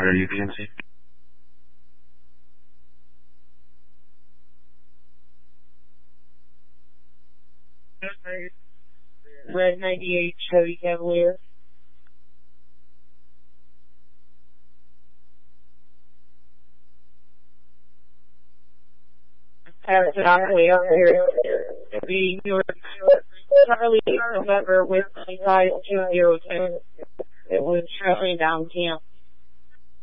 provider UPMC. Red 98 Chevy Cavalier. Charlie over here. The New York Charlie November with 202. It was shortly down camp.